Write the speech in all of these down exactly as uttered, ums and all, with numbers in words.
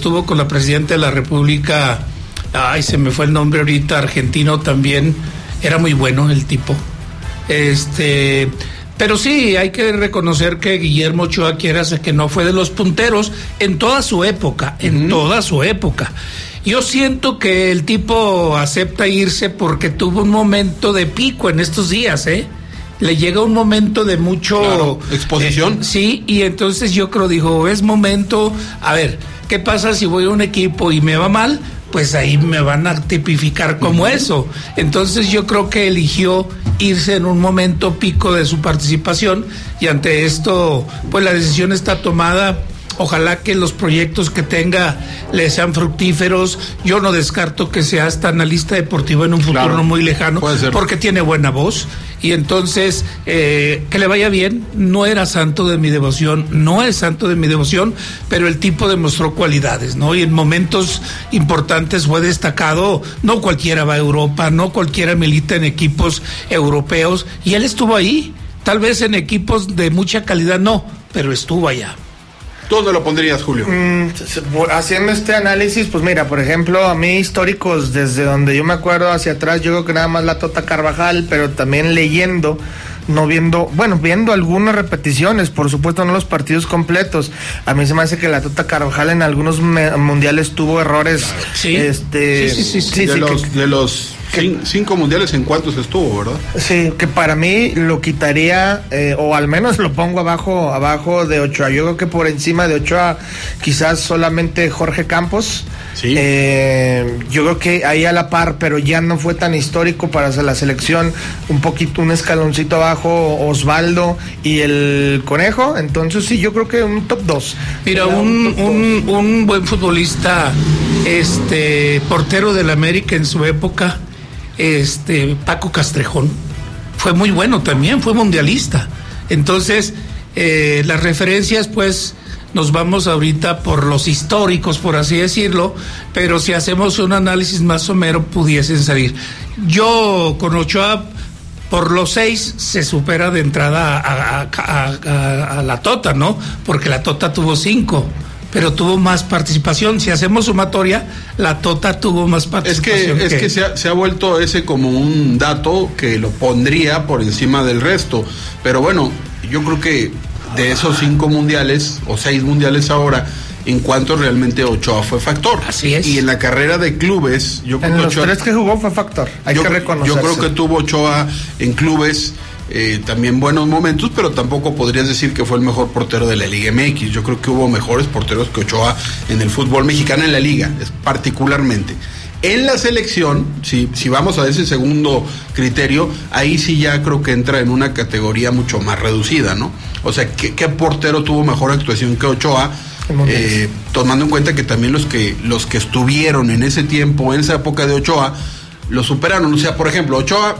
estuvo con la presidenta de la República, ay, se me fue el nombre ahorita, argentino también, era muy bueno el tipo. Este, pero sí, hay que reconocer que Guillermo Ochoa, quieras que no, fue de los punteros en toda su época, en uh-huh. toda su época. Yo siento que el tipo acepta irse porque tuvo un momento de pico en estos días, ¿eh? Le llega un momento de mucho... Claro, exposición. Eh, sí, y entonces yo creo, digo, es momento, a ver, ¿qué pasa si voy a un equipo y me va mal? Pues ahí me van a tipificar como uh-huh. eso. Entonces yo creo que eligió irse en un momento pico de su participación, y ante esto, pues la decisión está tomada. Ojalá que los proyectos que tenga le sean fructíferos. Yo no descarto que sea hasta analista deportivo en un futuro claro, no muy lejano, porque tiene buena voz. Y entonces, eh, que le vaya bien. No era santo de mi devoción, no es santo de mi devoción, pero el tipo demostró cualidades, ¿no? Y en momentos importantes fue destacado. No cualquiera va a Europa, no cualquiera milita en equipos europeos, y él estuvo ahí. Tal vez en equipos de mucha calidad no, pero estuvo allá. ¿Dónde lo pondrías, Julio? Mm, haciendo este análisis, pues mira, por ejemplo, a mí históricos, desde donde yo me acuerdo hacia atrás, yo creo que nada más la Tota Carvajal, pero también leyendo, no viendo, bueno, viendo algunas repeticiones, por supuesto no los partidos completos. A mí se me hace que la Tota Carvajal en algunos me- mundiales tuvo errores. Claro. Sí. Este, sí, sí, sí, sí, de, sí, los, que, de los cin- cinco mundiales, ¿en cuántos estuvo, verdad? Sí, que para mí lo quitaría, eh, o al menos lo pongo abajo, abajo de Ochoa. Yo creo que por encima de Ochoa, quizás solamente Jorge Campos. Sí. Eh, yo creo que ahí a la par, pero ya no fue tan histórico para la selección. Un poquito, un escaloncito abajo, Osvaldo y el Conejo. Entonces sí, yo creo que un top dos. Mira, un, un, un buen futbolista, este, portero del América en su época, este, Paco Castrejón, fue muy bueno también, fue mundialista. Entonces, eh, las referencias, pues, nos vamos ahorita por los históricos, por así decirlo, pero si hacemos un análisis más somero, pudiesen salir. Yo con Ochoa, por los seis, se supera de entrada a, a, a, a, a la Tota, ¿no? Porque la Tota tuvo cinco, pero tuvo más participación. Si hacemos sumatoria, la Tota tuvo más participación. Es que, es que, que se, ha, se ha vuelto ese como un dato que lo pondría por encima del resto, pero bueno, yo creo que de esos cinco mundiales, o seis mundiales ahora, en cuanto realmente Ochoa fue factor. Así es. Y en la carrera de clubes, yo creo en que los Ochoa, tres que jugó fue factor, hay yo, que reconocerse. Yo creo que tuvo Ochoa en clubes eh, también buenos momentos, pero tampoco podrías decir que fue el mejor portero de la Liga M X. Yo creo que hubo mejores porteros que Ochoa en el fútbol mexicano, en la Liga, particularmente. En la selección, si, si vamos a ese segundo criterio, ahí sí ya creo que entra en una categoría mucho más reducida, ¿no? O sea, ¿qué, qué portero tuvo mejor actuación que Ochoa? Eh, tomando en cuenta que también los que los que estuvieron en ese tiempo, en esa época de Ochoa, lo superaron. O sea, por ejemplo, Ochoa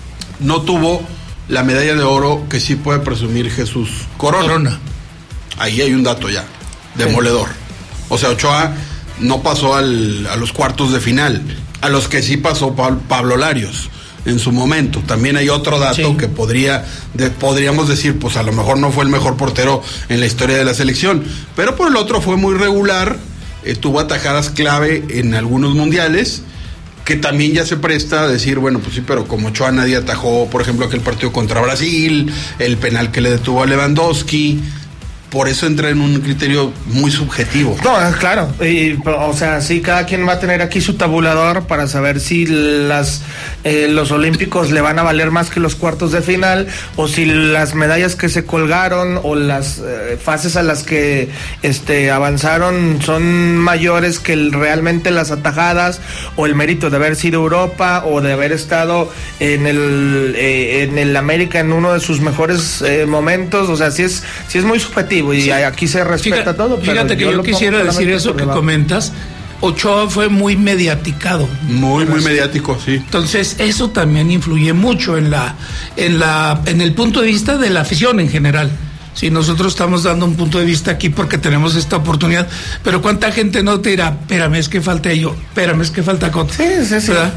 no tuvo la medalla de oro que sí puede presumir Jesús Corona. Corona. Ahí hay un dato ya, demoledor. O sea, Ochoa no pasó al, a los cuartos de final, a los que sí pasó Pablo Larios en su momento. También hay otro dato sí. que podría de, podríamos decir, pues a lo mejor no fue el mejor portero en la historia de la selección, pero por el otro fue muy regular, eh, tuvo atajadas clave en algunos mundiales, que también ya se presta a decir, bueno, pues sí, pero como Ochoa nadie atajó, por ejemplo, aquel partido contra Brasil, el penal que le detuvo a Lewandowski. Por eso entra en un criterio muy subjetivo. No, claro, y, o sea, sí, cada quien va a tener aquí su tabulador para saber si las eh, los olímpicos le van a valer más que los cuartos de final, o si las medallas que se colgaron o las eh, fases a las que este avanzaron son mayores que el, realmente las atajadas, o el mérito de haber sido Europa o de haber estado en el eh, en el América en uno de sus mejores eh, momentos. O sea, sí es sí es muy subjetivo. Y sí. aquí se respeta fíjate, todo. Pero fíjate que yo, yo quisiera decir eso que debajo. comentas. Ochoa fue muy mediaticado. Muy, muy mediático, sí. Entonces, eso también influye mucho en la, en la, en el punto de vista de la afición en general. Si nosotros estamos dando un punto de vista aquí porque tenemos esta oportunidad, pero cuánta gente no te dirá, espérame, es que falta yo, espérame, es que falta Cota. Sí, sí, sí. ¿verdad?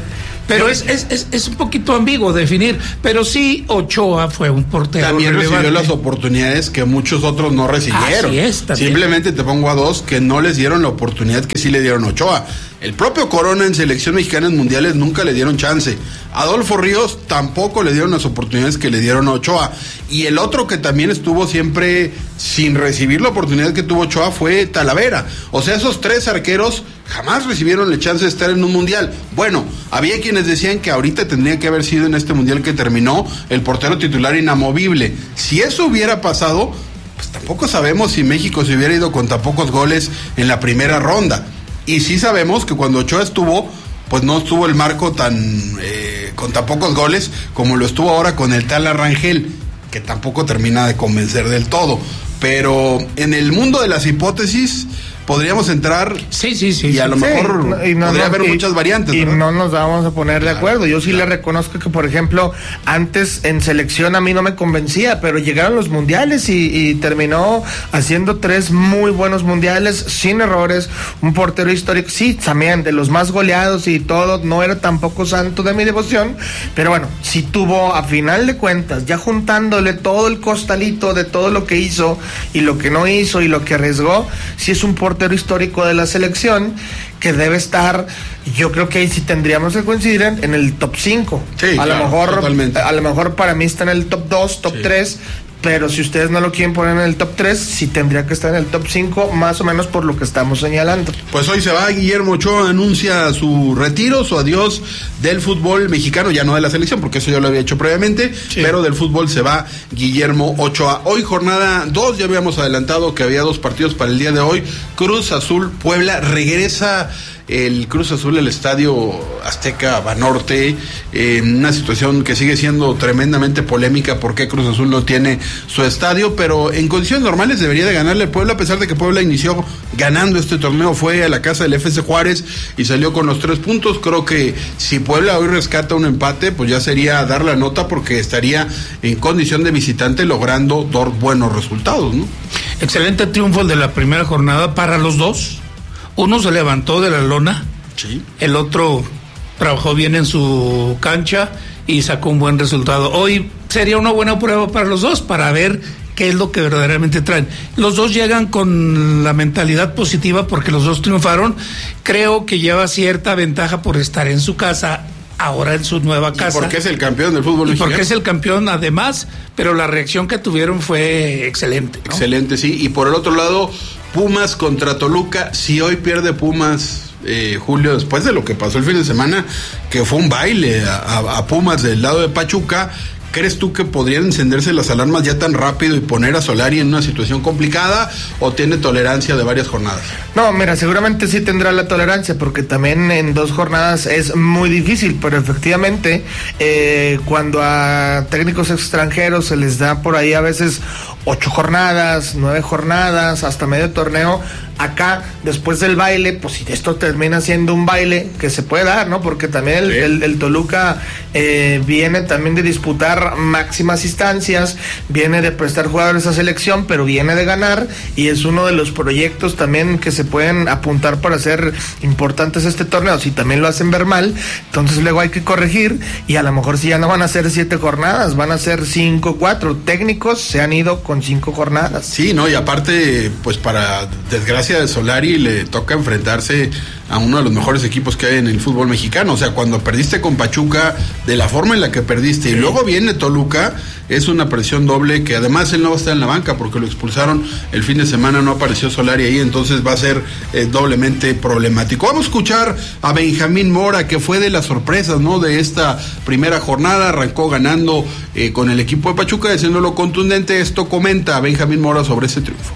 Pero es, es, es, es un poquito ambiguo definir, pero sí Ochoa fue un portero también relevante. Recibió las oportunidades que muchos otros no recibieron. Así es, también. Simplemente te pongo a dos que no les dieron la oportunidad que sí le dieron a Ochoa. El propio Corona en selección mexicana en mundiales nunca le dieron chance. Adolfo Ríos tampoco le dieron las oportunidades que le dieron a Ochoa. Y el otro que también estuvo siempre sin recibir la oportunidad que tuvo Ochoa fue Talavera. O sea, esos tres arqueros jamás recibieron la chance de estar en un mundial. Bueno, había quienes decían que ahorita tendría que haber sido en este mundial que terminó el portero titular inamovible. Si eso hubiera pasado, pues tampoco sabemos si México se hubiera ido con tan pocos goles en la primera ronda. Y sí sabemos que cuando Ochoa estuvo, pues no estuvo el marco tan eh, con tan pocos goles como lo estuvo ahora con el tal Rangel, que tampoco termina de convencer del todo. Pero en el mundo de las hipótesis podríamos entrar, sí, sí, sí, y a lo sí, mejor no, y no, podría no, haber y, muchas variantes, y ¿verdad? no nos vamos a poner de acuerdo. Yo sí claro. le reconozco que, por ejemplo, antes en selección a mí no me convencía, pero llegaron los mundiales y, y terminó haciendo tres muy buenos mundiales sin errores, un portero histórico, sí, también de los más goleados y todo, no era tampoco santo de mi devoción, pero bueno, sí tuvo, a final de cuentas, ya juntándole todo el costalito de todo lo que hizo y lo que no hizo y lo que arriesgó, sí es un portero histórico de la selección que debe estar, yo creo que ahí sí tendríamos que coincidir en, en el top cinco. Sí, a claro, lo mejor totalmente. a lo mejor para mí está en el top dos, top sí. tres, pero si ustedes no lo quieren poner en el top tres, sí tendría que estar en el top cinco, más o menos por lo que estamos señalando. Pues hoy se va, Guillermo Ochoa anuncia su retiro, su adiós del fútbol mexicano, ya no de la selección, porque eso ya lo había hecho previamente, sí. Pero del fútbol se va Guillermo Ochoa. Hoy jornada dos, ya habíamos adelantado que había dos partidos para el día de hoy. Cruz Azul, Puebla, regresa el Cruz Azul al Estadio Azteca Banorte, en eh, una situación que sigue siendo tremendamente polémica porque Cruz Azul no tiene su estadio, pero en condiciones normales debería de ganarle al Puebla, a pesar de que Puebla inició ganando este torneo, fue a la casa del F C Juárez y salió con los tres puntos. Creo que si Puebla hoy rescata un empate, pues ya sería dar la nota porque estaría en condición de visitante logrando dos buenos resultados, ¿no? Excelente triunfo el de la primera jornada para los dos. Uno se levantó de la lona, sí. El otro trabajó bien en su cancha y sacó un buen resultado. Hoy sería una buena prueba para los dos, para ver qué es lo que verdaderamente traen. Los dos llegan con la mentalidad positiva porque los dos triunfaron. Creo que lleva cierta ventaja por estar en su casa, ahora en su nueva casa. Y porque es el campeón del fútbol mexicano. Porque es el campeón además, pero la reacción que tuvieron fue excelente, ¿no? Excelente, sí. Y por el otro lado, Pumas contra Toluca. Si hoy pierde Pumas, eh, Julio, después de lo que pasó el fin de semana, que fue un baile a, a, a Pumas del lado de Pachuca, ¿crees tú que podrían encenderse las alarmas ya tan rápido y poner a Solari en una situación complicada, o tiene tolerancia de varias jornadas? No, mira, seguramente sí tendrá la tolerancia, porque también en dos jornadas es muy difícil, pero efectivamente eh, cuando a técnicos extranjeros se les da por ahí a veces ocho jornadas, nueve jornadas, hasta medio torneo, acá después del baile, pues si esto termina siendo un baile que se puede dar, ¿no? Porque también el, sí. el, el Toluca eh, viene también de disputar máximas instancias, viene de prestar jugadores a selección, pero viene de ganar, y es uno de los proyectos también que se pueden apuntar para ser importantes este torneo. Si también lo hacen ver mal, entonces luego hay que corregir, y a lo mejor si ya no van a ser siete jornadas, van a ser cinco, cuatro. Técnicos se han ido con cinco jornadas. Sí, no, y aparte, pues para desgracia de Solari, le toca enfrentarse a uno de los mejores equipos que hay en el fútbol mexicano. O sea, cuando perdiste con Pachuca, de la forma en la que perdiste, sí. Y luego viene Toluca, es una presión doble, que además él no va a estar en la banca porque lo expulsaron el fin de semana, no apareció Solari ahí, entonces va a ser eh, doblemente problemático. Vamos a escuchar a Benjamín Mora, que fue de las sorpresas, ¿no?, de esta primera jornada. Arrancó ganando eh, con el equipo de Pachuca, haciéndolo contundente. Esto comenta Benjamín Mora sobre ese triunfo.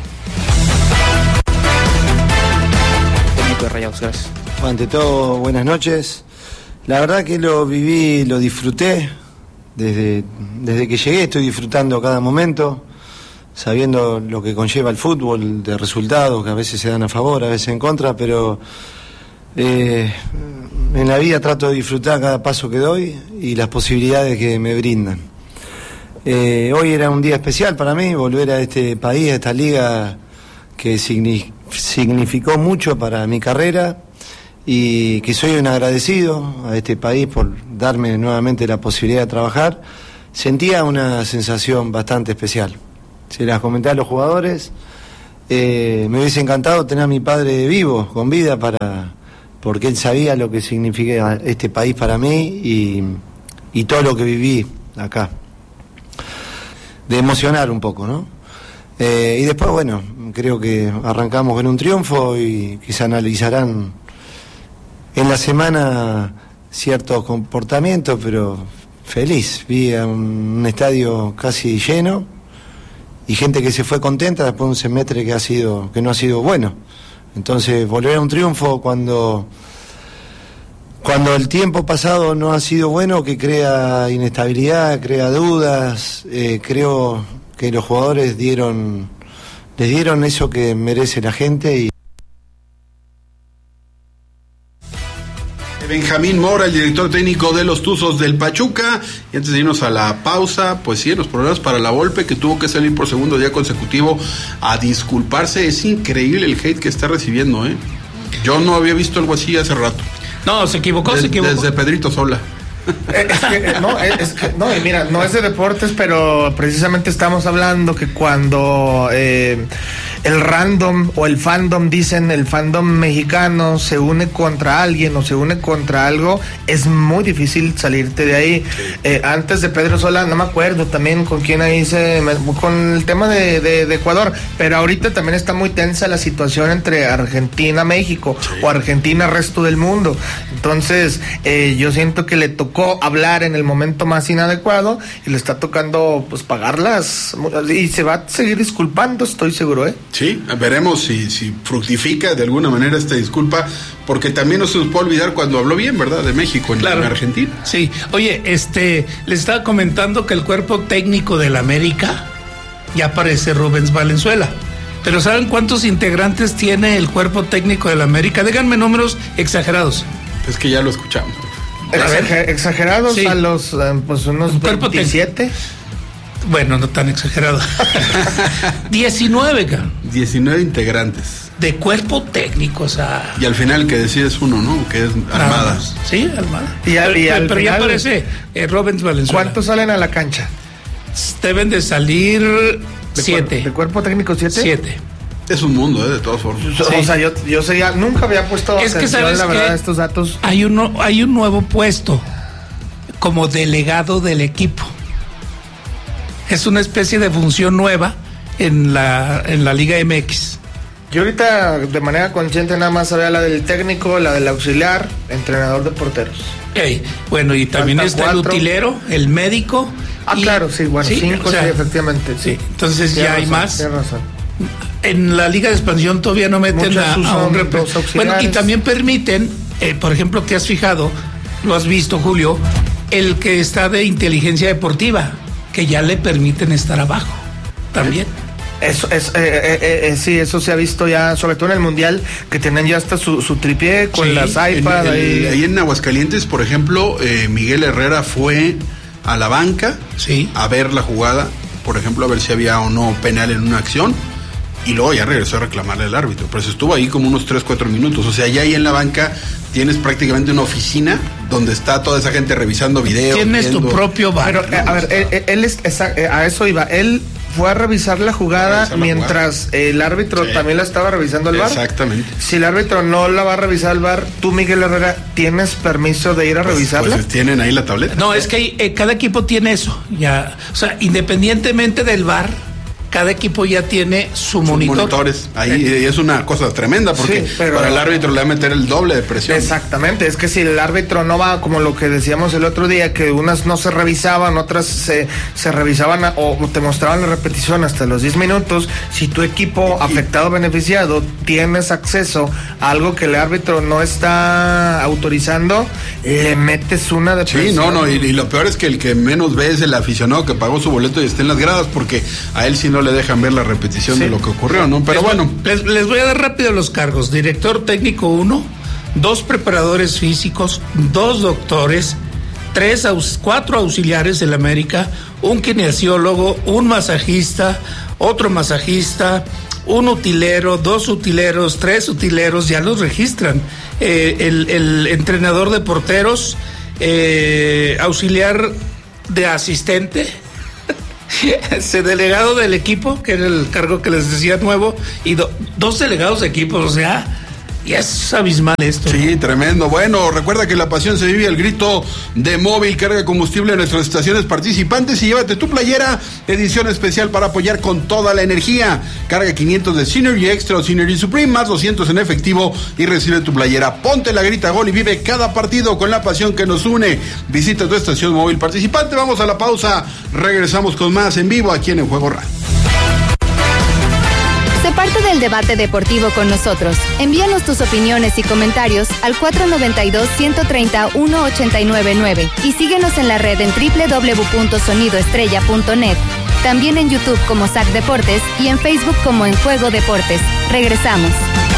Rayados, gracias. Ante todo, buenas noches. La verdad que lo viví, lo disfruté. Desde, desde que llegué estoy disfrutando cada momento, sabiendo lo que conlleva el fútbol, de resultados que a veces se dan a favor, a veces en contra, pero eh, en la vida trato de disfrutar cada paso que doy y las posibilidades que me brindan. Eh, hoy era un día especial para mí, volver a este país, a esta liga que significa significó mucho para mi carrera, y que soy un agradecido a este país por darme nuevamente la posibilidad de trabajar, sentía una sensación bastante especial. Se las comenté a los jugadores, eh, me hubiese encantado tener a mi padre vivo, con vida, para porque él sabía lo que significa este país para mí y, y todo lo que viví acá. De emocionar un poco, ¿no? Eh, y después, bueno, creo que arrancamos con un triunfo y que se analizarán en la semana ciertos comportamientos, pero feliz. Vi a un, un estadio casi lleno y gente que se fue contenta después de un semestre que ha sido que no ha sido bueno. Entonces, volver a un triunfo cuando cuando el tiempo pasado no ha sido bueno, que crea inestabilidad, crea dudas, eh, creo que los jugadores dieron les dieron eso que merece la gente. Y Benjamín Mora, el director técnico de los Tuzos del Pachuca. Y antes de irnos a la pausa, pues sí, los problemas para la Volpe, que tuvo que salir por segundo día consecutivo a disculparse. Es increíble el hate que está recibiendo, ¿eh? Yo no había visto algo así hace rato. No, se equivocó, Des, se equivocó. Desde Pedrito Sola. Es que, no, es que, no, y mira, no es de deportes, pero precisamente estamos hablando que cuando eh, el random o el fandom, dicen el fandom mexicano, se une contra alguien o se une contra algo, es muy difícil salirte de ahí. Sí. Eh, antes de Pedro Sola, no me acuerdo también con quién ahí se... con el tema de, de, de Ecuador, pero ahorita también está muy tensa la situación entre Argentina-México, sí, o Argentina-resto del mundo. Entonces, eh, yo siento que le tocó hablar en el momento más inadecuado y le está tocando pues pagarlas y se va a seguir disculpando, estoy seguro, ¿eh? Sí, veremos si, si fructifica de alguna manera esta disculpa, porque también no se nos puede olvidar cuando habló bien, ¿verdad?, de México en, claro, en Argentina. Sí, oye, este, les estaba comentando que el cuerpo técnico del América ya aparece Rubens Valenzuela. Pero ¿saben cuántos integrantes tiene el cuerpo técnico del América? Díganme números exagerados. Es que ya lo escuchamos. Exager- exagerados, sí. A los pues unos veintisiete. Bueno, no tan exagerado. diecinueve, cara. diecinueve integrantes. De cuerpo técnico, o sea. Y al final que decides uno, ¿no? Que es Armada. Más. Sí, Armada. Y al, y al pero final, ya aparece eh, Rubens Valenzuela. ¿Cuántos salen a la cancha? Deben de salir ¿De siete. Cuer- ¿De cuerpo técnico siete? Siete. Es un mundo, ¿eh? De todas formas. Sí. O sea, yo, yo sería, nunca había puesto es atención, que sabes la verdad, que estos datos. Hay uno, hay un nuevo puesto como delegado del equipo. Es una especie de función nueva en la, en la Liga M X. Yo ahorita de manera consciente nada más sabía la del técnico, la del auxiliar, entrenador de porteros. Hey, bueno, y también Falta está cuatro. El utilero, el médico. Ah, y, claro, sí, bueno, ¿sí? cinco, o sea, sí, efectivamente. Sí, entonces ya razón, hay más. Tienes razón. En la Liga de Expansión todavía no meten a, a un rep- Bueno, y también permiten, eh, por ejemplo, te has fijado, lo has visto, Julio, el que está de inteligencia deportiva, que ya le permiten estar abajo, también. Eso es, eh, eh, eh, sí, eso se ha visto ya, sobre todo en el Mundial, que tienen ya hasta su, su tripié con sí, las iPads. En, ahí. ahí en Aguascalientes, por ejemplo, eh, Miguel Herrera fue a la banca, sí, a ver la jugada, por ejemplo, a ver si había o no penal en una acción, y luego ya regresó a reclamarle al árbitro, pero se estuvo ahí como unos tres, cuatro minutos. O sea, ya ahí en la banca tienes prácticamente una oficina donde está toda esa gente revisando videos. Tienes viendo... tu propio bar. Pero, eh, a ver, él, él es, esa, eh, a eso iba, él fue a revisar la jugada revisar la mientras jugada. El árbitro sí. también la estaba revisando el bar. Exactamente. Si el árbitro no la va a revisar el bar, tú, Miguel Herrera, ¿tienes permiso de ir a pues, revisarla? Pues tienen ahí la tableta. No, es que eh, cada equipo tiene eso, ya, o sea, independientemente del bar, cada equipo ya tiene su monitor. monitores. Ahí eh. es una cosa tremenda porque sí, pero, para el árbitro le va a meter el doble de presión. Exactamente, es que si el árbitro no va, como lo que decíamos el otro día, que unas no se revisaban, otras se, se revisaban a, o te mostraban la repetición hasta los diez minutos, si tu equipo y, afectado o beneficiado tienes acceso a algo que el árbitro no está autorizando, le metes una de presión. Sí, no, no, y, y lo peor es que el que menos ve es el aficionado que pagó su boleto y está en las gradas, porque a él sí no le dejan ver la repetición sí. de lo que ocurrió, ¿no? Pero les, bueno. Les, les voy a dar rápido los cargos. Director técnico uno, dos preparadores físicos, dos doctores, tres, aus, cuatro auxiliares del América, un kinesiólogo, un masajista, otro masajista, un utilero, dos utileros, tres utileros, ya los registran. Eh, el, el entrenador de porteros, eh, auxiliar de asistente, ese delegado del equipo, que era el cargo que les decía nuevo, y do, dos delegados de equipos, o sea, ya es abismal esto. Sí, tremendo. Bueno, recuerda que la pasión se vive al grito de Móvil. Carga combustible en nuestras estaciones participantes y llévate tu playera, edición especial para apoyar con toda la energía. Carga quinientos de Synergy Extra o Synergy Supreme, más doscientos en efectivo y recibe tu playera. Ponte la grita gol y vive cada partido con la pasión que nos une. Visita tu estación móvil participante. Vamos a la pausa. Regresamos con más en vivo aquí en El Juego Radio. Sé parte del debate deportivo con nosotros. Envíanos tus opiniones y comentarios al cuatro nueve dos, uno tres cero, uno ocho nueve nueve y síguenos en la red en doble u doble u doble u punto sonido estrella punto net. También en YouTube como S A C Deportes y en Facebook como En Juego Deportes. Regresamos.